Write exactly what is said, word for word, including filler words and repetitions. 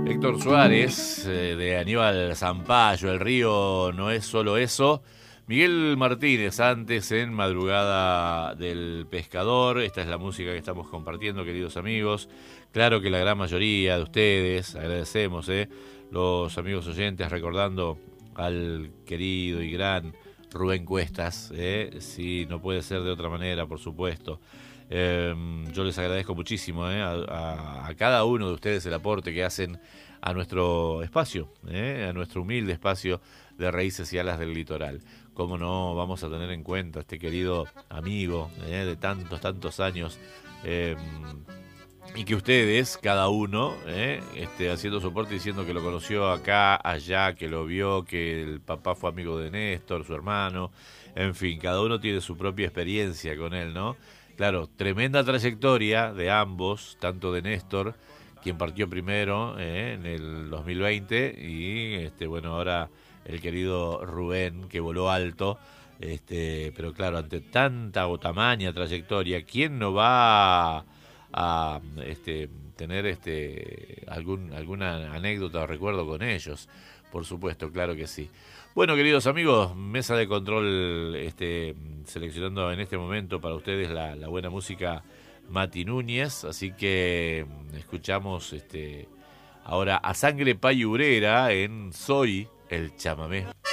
Héctor Suárez, eh, de Aníbal Zampayo, El río no es solo eso. Miguel Martínez, antes en Madrugada del Pescador. Esta es la música que estamos compartiendo, queridos amigos. Claro que la gran mayoría de ustedes, agradecemos, eh, los amigos oyentes, recordando al querido y gran Rubén Cuestas, eh, sí, no puede ser de otra manera, por supuesto. Eh, yo les agradezco muchísimo eh, a, a, a cada uno de ustedes el aporte que hacen a nuestro espacio, eh, a nuestro humilde espacio de Raíces y Alas del Litoral. Cómo no vamos a tener en cuenta a este querido amigo eh, de tantos, tantos años, eh, y que ustedes, cada uno, eh, este, haciendo soporte, diciendo que lo conoció acá, allá, que lo vio, que el papá fue amigo de Néstor, su hermano, en fin, cada uno tiene su propia experiencia con él, ¿no? Claro, tremenda trayectoria de ambos, tanto de Néstor, quien partió primero eh, en el dos mil veinte, y este, bueno, ahora el querido Rubén, que voló alto, este, pero claro, ante tanta o tamaña trayectoria, ¿quién no va a, a este, tener este, algún, alguna anécdota o recuerdo con ellos? Por supuesto, claro que sí. Bueno, queridos amigos, mesa de control, este, seleccionando en este momento para ustedes la, la buena música, Mati Núñez, así que escuchamos este, ahora a Sangre Payurera en Soy el Chamamé.